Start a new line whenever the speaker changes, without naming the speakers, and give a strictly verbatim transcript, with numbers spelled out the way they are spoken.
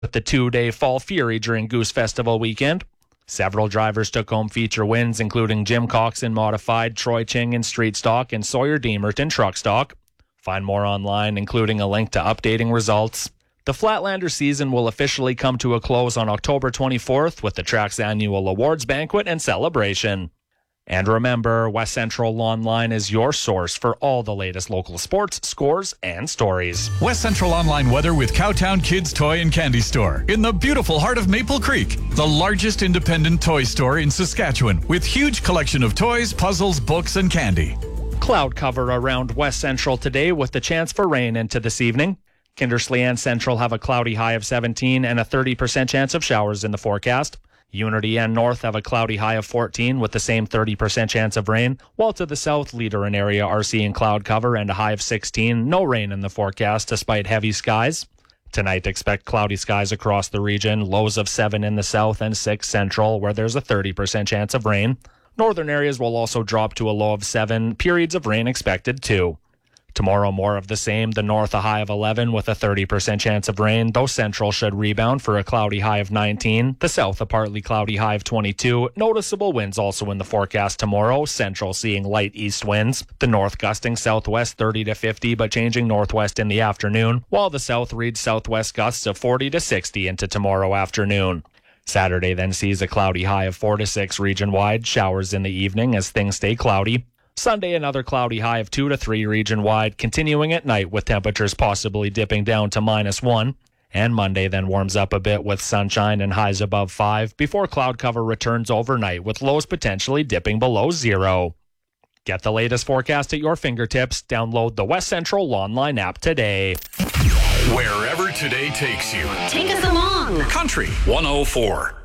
with the two-day Fall Fury during Goose Festival weekend. Several drivers took home feature wins, including Jim Cox in Modified, Troy Ching in Street Stock, and Sawyer Deemert in Truck Stock. Find more online, including a link to updating results. The Flatlander season will officially come to a close on October twenty-fourth with the track's annual awards banquet and celebration. And remember, West Central Lawn Line is your source for all the latest local sports, scores, and stories.
West Central Online weather with Cowtown Kids Toy and Candy Store in the beautiful heart of Maple Creek, the largest independent toy store in Saskatchewan, with huge collection of toys, puzzles, books, and candy.
Cloud cover around West Central today with the chance for rain into this evening. Kindersley and Central have a cloudy high of seventeen and a thirty percent chance of showers in the forecast. Unity and North have a cloudy high of fourteen with the same thirty percent chance of rain, while to the south, Leader and area are seeing cloud cover and a high of sixteen. No rain in the forecast despite heavy skies. Tonight, expect cloudy skies across the region, lows of seven in the south and six central, where there's a thirty percent chance of rain. Northern areas will also drop to a low of seven, periods of rain expected too. Tomorrow, more of the same. The north, a high of eleven with a thirty percent chance of rain, though central should rebound for a cloudy high of nineteen. The south, a partly cloudy high of twenty-two. Noticeable winds also in the forecast tomorrow. Central seeing light east winds. The north gusting southwest thirty to fifty, but changing northwest in the afternoon, while the south reads southwest gusts of forty to sixty into tomorrow afternoon. Saturday then sees a cloudy high of four to six region-wide. Showers in the evening as things stay cloudy. Sunday, another cloudy high of two to three region-wide, continuing at night with temperatures possibly dipping down to minus one. And Monday then warms up a bit with sunshine and highs above five before cloud cover returns overnight with lows potentially dipping below zero. Get the latest forecast at your fingertips. Download the West Central Lawn Line app today.
Wherever today takes you.
Take us along.
Country one oh four.